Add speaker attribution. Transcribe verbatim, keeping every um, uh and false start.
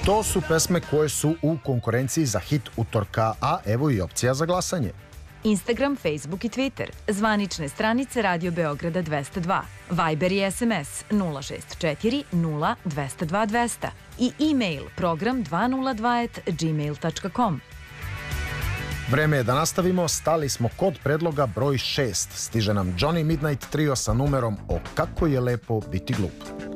Speaker 1: To su pesme koje su u konkurenciji za hit utorka, a evo i opcija za glasanje.
Speaker 2: Instagram, Facebook i Twitter, zvanične stranice Radio Beograda dvesta dva, Viber i S M S nula šest četiri nula dvesta dva dvesta i e-mail program dvesta dva at gmail tačka com.
Speaker 1: Vreme je da nastavimo, stali smo kod predloga broj šest. Stiže nam Johnny Midnight Trio sa numerom O kako je lepo biti glup.